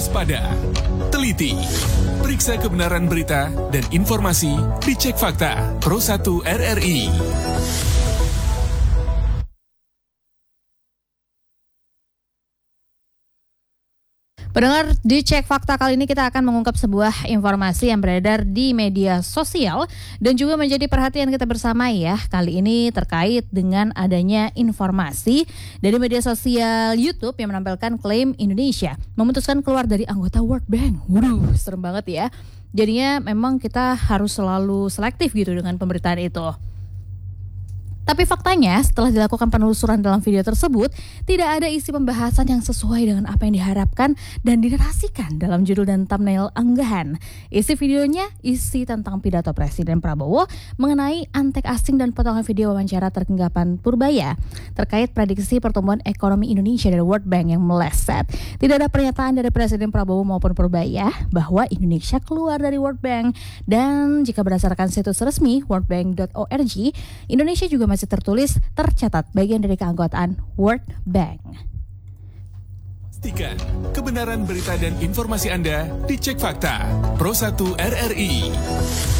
waspada, teliti, periksa kebenaran berita dan informasi di Cek Fakta Pro 1 RRI. Pendengar, di Cek Fakta kali ini kita akan mengungkap sebuah informasi yang beredar di media sosial dan juga menjadi perhatian kita bersama ya. Kali ini terkait dengan adanya informasi dari media sosial YouTube yang menampilkan klaim Indonesia memutuskan keluar dari anggota World Bank. Waduh, serem banget ya. Jadinya memang kita harus selalu selektif gitu dengan pemberitaan itu. Tapi faktanya setelah dilakukan penelusuran dalam video tersebut, tidak ada isi pembahasan yang sesuai dengan apa yang diharapkan dan dinarasikan dalam judul dan thumbnail unggahan. Isi videonya isi tentang pidato Presiden Prabowo mengenai antek asing dan potongan video wawancara tergenggapan Purbaya terkait prediksi pertumbuhan ekonomi Indonesia dari World Bank yang meleset. Tidak ada pernyataan dari Presiden Prabowo maupun Purbaya bahwa Indonesia keluar dari World Bank, dan jika berdasarkan situs resmi worldbank.org, Indonesia juga masih tercatat bagian dari keanggotaan World Bank. Pastikan kebenaran berita dan informasi Anda di Cek Fakta Pro 1 RRI.